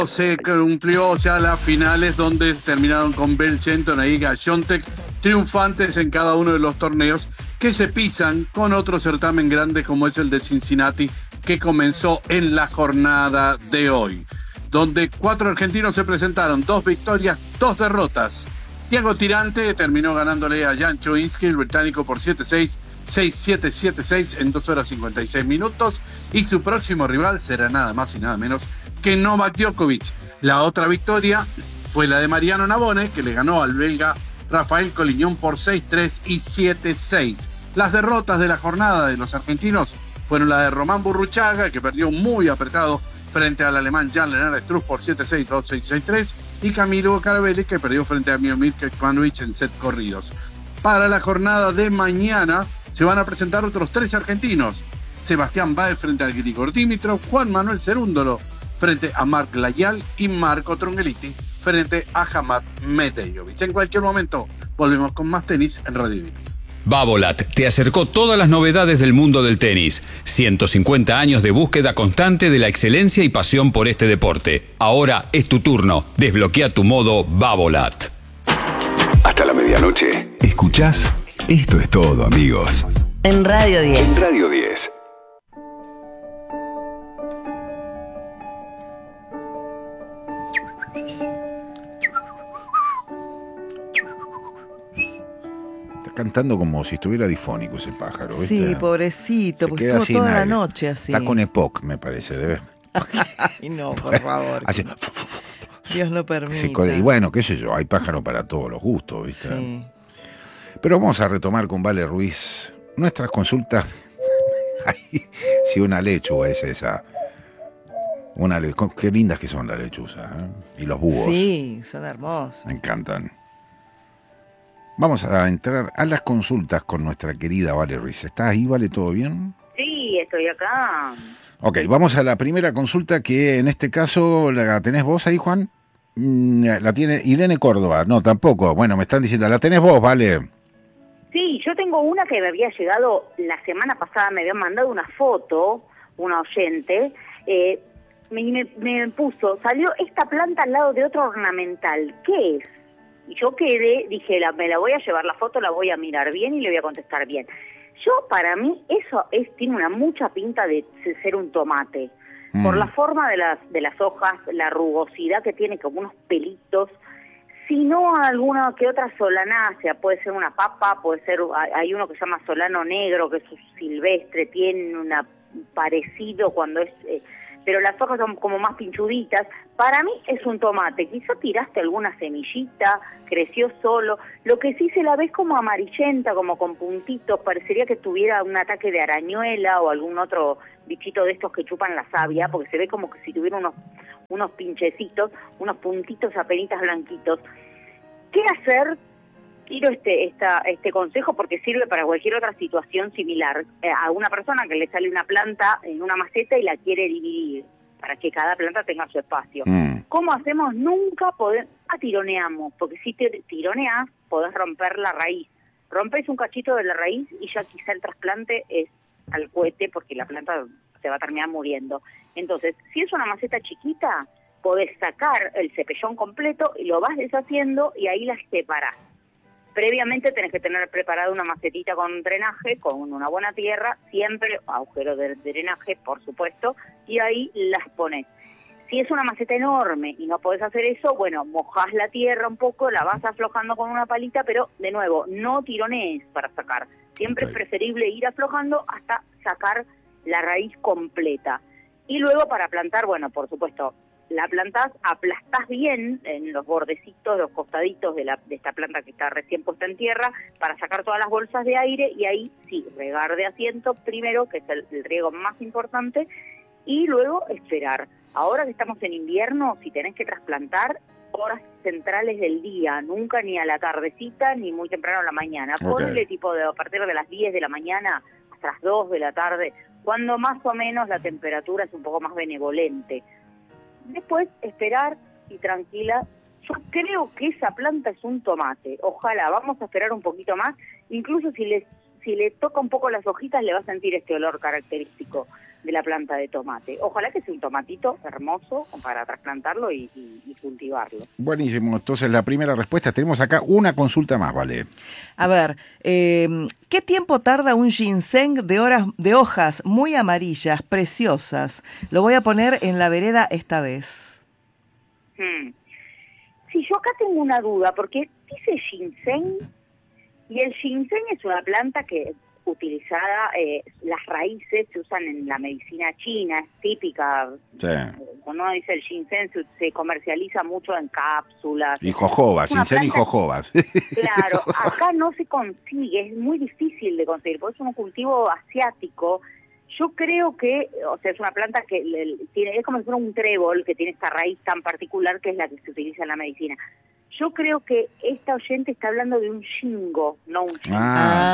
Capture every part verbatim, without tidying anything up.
Se cumplió ya las finales donde terminaron con Bell Shenton y Gashontek triunfantes en cada uno de los torneos que se pisan con otro certamen grande como es el de Cincinnati que comenzó en la jornada de hoy, donde cuatro argentinos se presentaron, dos victorias, dos derrotas. Thiago Tirante terminó ganándole a Jan Choinski, el británico, por siete seis, seis siete, siete seis en dos horas cincuenta y seis minutos, y su próximo rival será nada más y nada menos que Novak Djokovic. La otra victoria fue la de Mariano Navone, que le ganó al belga Rafael Coliñón por seis tres y siete seis. Las derrotas de la jornada de los argentinos fueron la de Román Burruchaga, que perdió muy apretado frente al alemán Jan-Lennard Struff por siete seis, dos seis, seis tres, y Camilo Carabelli, que perdió frente a Miomir Kekmanovic en set corridos. Para la jornada de mañana se van a presentar otros tres argentinos: Sebastián Báez frente al Grigor Dimitrov, Juan Manuel Cerúndolo frente a Marc Layal y Marco Trongeliti frente a Hamad Metejovic. En cualquier momento volvemos con más tenis en Radio diez. Babolat te acercó todas las novedades del mundo del tenis. ciento cincuenta años de búsqueda constante de la excelencia y pasión por este deporte. Ahora es tu turno. Desbloquea tu modo Babolat. Hasta la medianoche. ¿Escuchás? Esto es todo, amigos. En Radio diez. En Radio diez. Cantando como si estuviera difónico ese pájaro, ¿viste? Sí, pobrecito, se porque queda estuvo toda la aire. noche así. Está con E P O C, me parece, debe. Ay, no, por favor. Así. Dios lo permita. Y bueno, qué sé yo, hay pájaro para todos los gustos, ¿viste? Sí. Pero vamos a retomar con Vale Ruiz nuestras consultas. Ay, si una lechuga es esa. Una le... Qué lindas que son las lechuzas, ¿eh? Y los búhos. Sí, son hermosos. Me encantan. Vamos a entrar a las consultas con nuestra querida Vale Ruiz. ¿Estás ahí, Vale? ¿Todo bien? Sí, estoy acá. Ok, vamos a la primera consulta, que en este caso la tenés vos ahí, Juan. La tiene Irene Córdoba. No, tampoco. Bueno, me están diciendo, la tenés vos, Vale. Sí, yo tengo una que me había llegado la semana pasada, me habían mandado una foto, una oyente, eh, me, me, me puso, salió esta planta al lado de otro ornamental. ¿Qué es? Y yo quedé, dije, la, me la voy a llevar la foto, la voy a mirar bien y le voy a contestar bien. Yo, para mí, eso es tiene una mucha pinta de ser un tomate. Mm. Por la forma de las de las hojas, la rugosidad que tiene, como unos pelitos. Si no, alguna que otra solanácea, puede ser una papa, puede ser, hay uno que se llama solano negro, que es silvestre, tiene un parecido cuando es... Eh, pero las hojas son como más pinchuditas. Para mí es un tomate. Quizá tiraste alguna semillita, creció solo. Lo que sí se la ves como amarillenta, como con puntitos. Parecería que tuviera un ataque de arañuela o algún otro bichito de estos que chupan la savia, porque se ve como que si tuviera unos, unos pinchecitos, unos puntitos apenitas blanquitos. ¿Qué hacer? Tiro este, esta, este consejo porque sirve para cualquier otra situación similar. Eh, a una persona que le sale una planta en una maceta y la quiere dividir para que cada planta tenga su espacio. Mm. ¿Cómo hacemos? Nunca podemos, ah, tironeamos, porque si te tironeas podés romper la raíz. Rompes un cachito de la raíz y ya quizá el trasplante es al cohete porque la planta se va a terminar muriendo. Entonces, si es una maceta chiquita, podés sacar el cepellón completo y lo vas deshaciendo y ahí las separás. Previamente tenés que tener preparada una macetita con drenaje, con una buena tierra, siempre agujero de drenaje, por supuesto, y ahí las pones. Si es una maceta enorme y no podés hacer eso, bueno, mojás la tierra un poco, la vas aflojando con una palita, pero de nuevo, no tironees para sacar. Siempre okay. Es preferible ir aflojando hasta sacar la raíz completa. Y luego para plantar, bueno, por supuesto, la plantás, aplastás bien en los bordecitos, los costaditos de, la, de esta planta que está recién puesta en tierra para sacar todas las bolsas de aire y ahí sí, regar de asiento primero, que es el, el riego más importante, y luego esperar. Ahora que estamos en invierno, si tenés que trasplantar, horas centrales del día, nunca ni a la tardecita ni muy temprano a la mañana. Okay. Ponle tipo de a partir de las diez de la mañana hasta las dos de la tarde, cuando más o menos la temperatura es un poco más benevolente. Después esperar y tranquila. Yo creo que esa planta es un tomate. Ojalá, vamos a esperar un poquito más. Incluso si le, si le toca un poco las hojitas le va a sentir este olor característico. de la planta de tomate. Ojalá que sea un tomatito hermoso para trasplantarlo y, y, y cultivarlo. Buenísimo, entonces la primera respuesta, tenemos acá una consulta más, ¿vale? A ver, eh, ¿qué tiempo tarda un ginseng de, horas, de hojas muy amarillas, preciosas? Lo voy a poner en la vereda esta vez. Hmm. Sí, yo acá tengo una duda, porque dice ginseng, y el ginseng es una planta que utilizada, eh, las raíces se usan en la medicina china, es típica. Sí. Cuando uno dice el ginseng se, se comercializa mucho en cápsulas. Y jojobas, Es una ginseng y planta- jojobas. Claro, acá no se consigue, es muy difícil de conseguir, porque es un cultivo asiático. Yo creo que, o sea, es una planta que le- tiene, es como si fuera un trébol que tiene esta raíz tan particular que es la que se utiliza en la medicina. Yo creo que esta oyente está hablando de un shingo, no un shingo.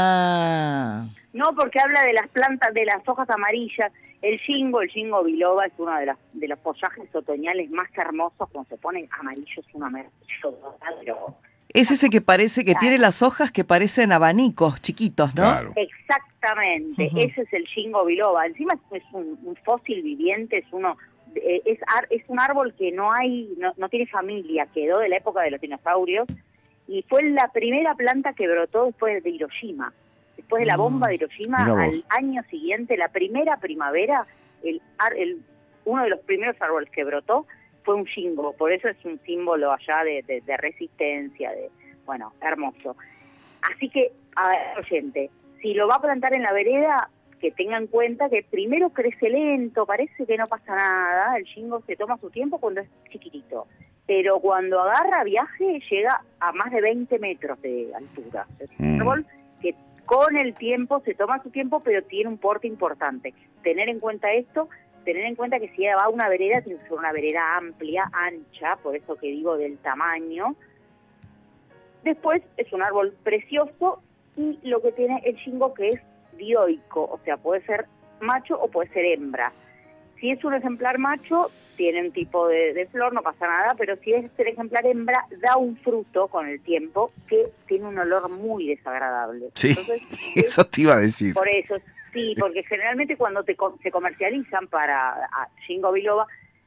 Ah, Ah, No, porque habla de las plantas, de las hojas amarillas. El shingo, el shingo biloba es uno de, las, de los follajes otoñales más hermosos. Cuando se pone amarillo es un amarillo dorado. es ese que parece que tiene las hojas que parecen abanicos chiquitos, ¿no? claro. Exactamente, Ujú. ese es el shingo biloba. Encima es un, un fósil viviente, es uno eh, es, ar, es un árbol que no hay, no, no tiene familia, quedó de la época de los dinosaurios y fue la primera planta que brotó después de Hiroshima. Después de la bomba de Hiroshima, Mirá vos. al año siguiente, la primera primavera, el, ar, el uno de los primeros árboles que brotó fue un shingo, por eso es un símbolo allá de, de, de resistencia, de bueno, hermoso. Así que, a ver, oyente, si lo va a plantar en la vereda, que tenga en cuenta que primero crece lento, parece que no pasa nada, el shingo se toma su tiempo cuando es chiquitito, pero cuando agarra viaje llega a más de veinte metros de altura. Es un Mm. árbol que con el tiempo se toma su tiempo, pero tiene un porte importante. Tener en cuenta esto, tener en cuenta que si va a una vereda, tiene que ser una vereda amplia, ancha, por eso que digo del tamaño. Después es un árbol precioso y lo que tiene el shingo que es dioico, o sea, puede ser macho o puede ser hembra. Si es un ejemplar macho, tiene un tipo de, de flor, no pasa nada, pero si es el ejemplar hembra, da un fruto con el tiempo que tiene un olor muy desagradable. Sí, Entonces, eso te iba a decir. por eso, sí, porque generalmente cuando te, co- se comercializan para a Shingo biloba,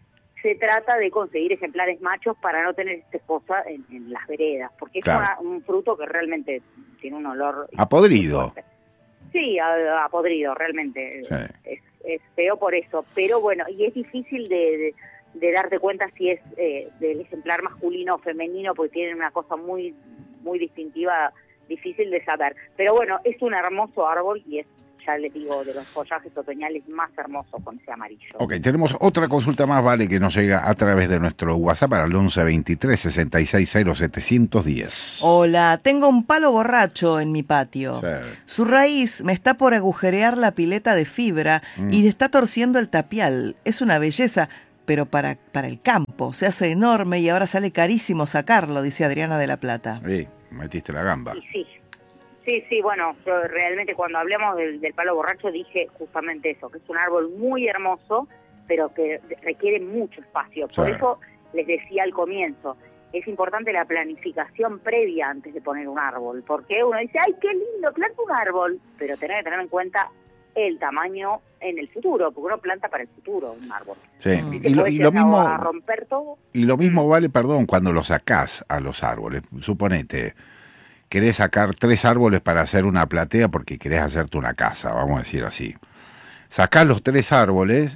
se trata de conseguir ejemplares machos para no tener esta cosa en, en las veredas, porque Claro. es una- un fruto que realmente tiene un olor... A podrido. Sí, a, a podrido, realmente. Sí. Es, es feo por eso, pero bueno, y es difícil de, de, de darte cuenta si es eh, del ejemplar masculino o femenino, porque tienen una cosa muy, muy distintiva, difícil de saber. Pero bueno, es un hermoso árbol y es, ya les digo, de los follajes otoñales más hermosos con ese amarillo. Ok, tenemos otra consulta más, vale, que nos llega a través de nuestro WhatsApp al once veintitrés sesenta y seis cero setecientos diez. Hola, tengo un palo borracho en mi patio. Sí. Su raíz me está por agujerear la pileta de fibra Mm. y está torciendo el tapial. Es una belleza, pero para, para el campo. Se hace enorme y ahora sale carísimo sacarlo, dice Adriana de la Plata. Sí, metiste la gamba. Y sí, sí, sí, bueno, yo realmente cuando hablamos del, del palo borracho dije justamente eso, que es un árbol muy hermoso, pero que requiere mucho espacio. Por Sí. eso les decía al comienzo, es importante la planificación previa antes de poner un árbol, porque uno dice, ay, qué lindo, planta un árbol, pero tener que tener en cuenta el tamaño en el futuro, porque uno planta para el futuro un árbol. Sí. Mm. Y, lo, Puede y lo llegar mismo, a romper todo. y lo mismo vale, perdón, cuando lo sacás a los árboles. Suponete, querés sacar tres árboles para hacer una platea porque querés hacerte una casa, vamos a decir así. Sacás los tres árboles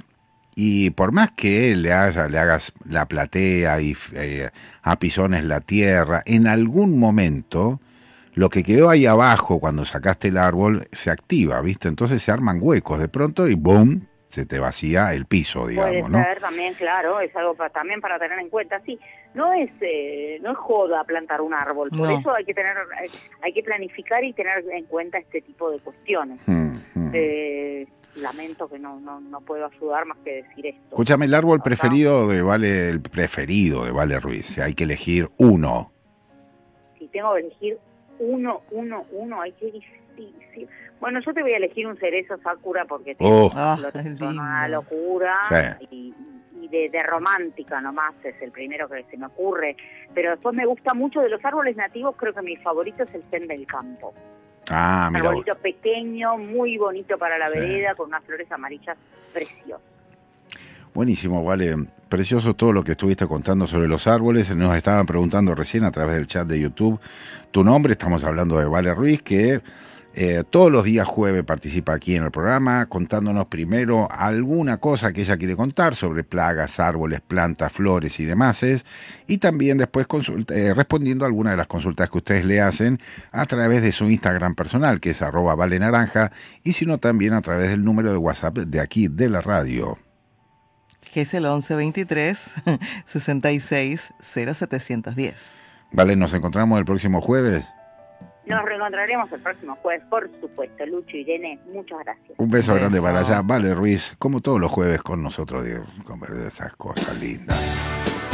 y por más que le, haya, le hagas la platea y eh, apisones la tierra, en algún momento lo que quedó ahí abajo cuando sacaste el árbol se activa, ¿viste? Entonces se arman huecos de pronto y ¡boom! Se te vacía el piso, digamos, Puede ¿no? ser también, claro, es algo pa- también para tener en cuenta. Sí, no es eh, no es joda plantar un árbol, por No. eso hay que tener hay, hay que planificar y tener en cuenta este tipo de cuestiones. Hmm, hmm. Eh, lamento que no, no no puedo ayudar más que decir esto. Escúchame, el árbol Acá. preferido de Vale, el preferido de Vale Ruiz, si hay que elegir uno. Si tengo que elegir uno, uno, uno, ay, qué difícil. Bueno, yo te voy a elegir un cerezo sakura porque tiene Oh. unas Ah, flores es que son una lindo. locura Sí. y, y de, de romántica nomás es el primero que se me ocurre. Pero después me gusta mucho de los árboles nativos, creo que mi favorito es el zen del campo. Ah, Un mira. arbolito pequeño, muy bonito para la Sí. vereda, con unas flores amarillas preciosas. Buenísimo, Vale. Precioso todo lo que estuviste contando sobre los árboles. Nos estaban preguntando recién a través del chat de YouTube tu nombre. Estamos hablando de Vale Ruiz, que eh, todos los días jueves participa aquí en el programa, contándonos primero alguna cosa que ella quiere contar sobre plagas, árboles, plantas, flores y demás. Y también después consulta, eh, respondiendo a algunas de las consultas que ustedes le hacen a través de su Instagram personal, que es arroba Vale Naranja, y si no también a través del número de WhatsApp de aquí, de la radio. Que es el once veintitrés sesenta y seis cero setecientos diez. Vale, nos encontramos el próximo jueves. Nos reencontraremos el próximo jueves, por supuesto. Lucho, Irene, muchas gracias. Un beso Beso. grande para allá. Vale Ruiz, como todos los jueves con nosotros, digo, con esas cosas lindas.